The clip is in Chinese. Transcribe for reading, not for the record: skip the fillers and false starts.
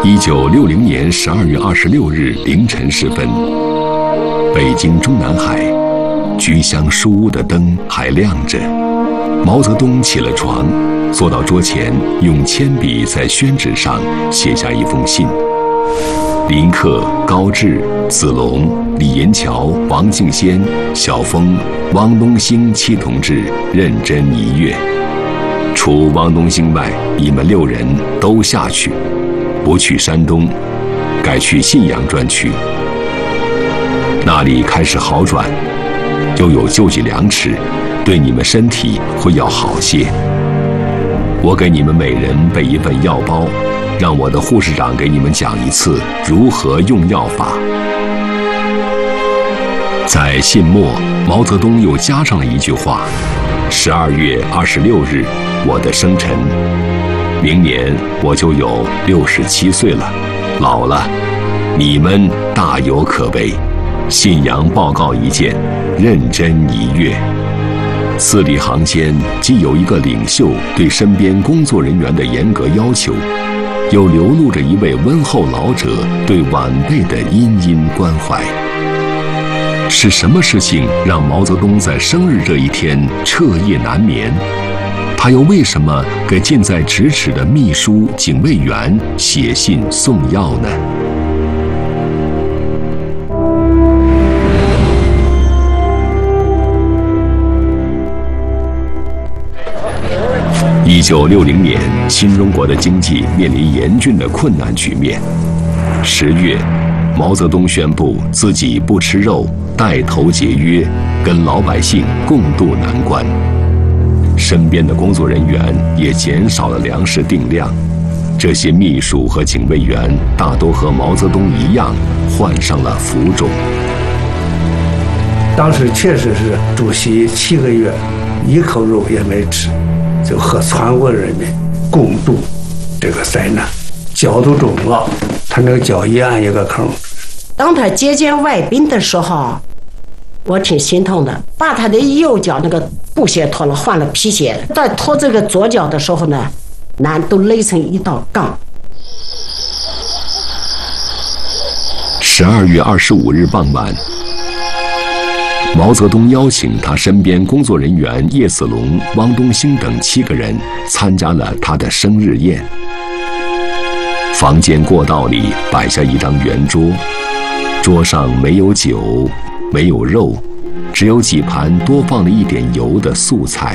1960年12月26日凌晨时分，北京中南海，菊香书屋的灯还亮着。毛泽东起了床，坐到桌前，用铅笔在宣纸上写下一封信。林克、高志、子龙、李延桥、王敬先、小峰、汪东兴7同志认真1月。除汪东兴外，你们6人都下去，不去山东，改去信阳专区。那里开始好转，又有救济粮吃，对你们身体会要好些。我给你们每人备一份药包，让我的护士长给你们讲一次如何用药法。在信末，毛泽东又加上了一句话：12月26日，我的生辰，明年我就有67岁了，老了，你们大有可为。信阳报告一件，认真1月。字里行间既有一个领袖对身边工作人员的严格要求，又流露着一位温厚老者对晚辈的殷殷关怀。是什么事情让毛泽东在生日这一天彻夜难眠？他又为什么给近在咫尺的秘书、警卫员写信送药呢？1960年，新中国的经济面临严峻的困难局面。10月，毛泽东宣布自己不吃肉，带头节约，跟老百姓共度难关。身边的工作人员也减少了粮食定量。这些秘书和警卫员大都和毛泽东一样患上了浮肿。 当时确实是主席7个月一口肉也没吃，就和全国人民共度这个灾难。脚都肿了，他那个脚一按一个坑。 当他接见外宾的时候，我挺心痛的，把他的右脚那个布鞋脱了，换了皮鞋。在脱这个左脚的时候呢，俺都勒成一道杠。 12月25日傍晚，毛泽东邀请他身边工作人员叶子龙、汪东兴等7个人参加了他的生日宴。房间过道里摆下一张圆桌，桌上没有酒，没有肉，只有几盘多放了一点油的素菜。